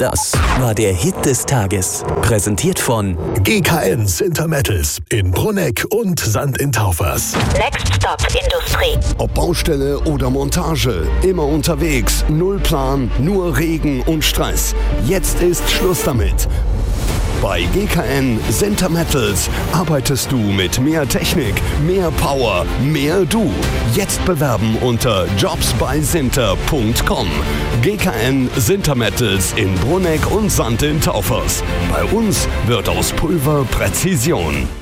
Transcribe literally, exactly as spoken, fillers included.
Das war der Hit des Tages. Präsentiert von G K N Sintermetals in Brunegg und Sankt in Taufers. Next Stop Industrie. Ob Baustelle oder Montage, immer unterwegs, null Plan, nur Regen und Stress. Jetzt ist Schluss damit. Bei G K N Sintermetals arbeitest du mit mehr Technik, mehr Power, mehr du. Jetzt bewerben unter jobs bei sinter punkt com. G K N Sintermetals in Brunegg und Sankt in Taufers. Bei uns wird aus Pulver Präzision.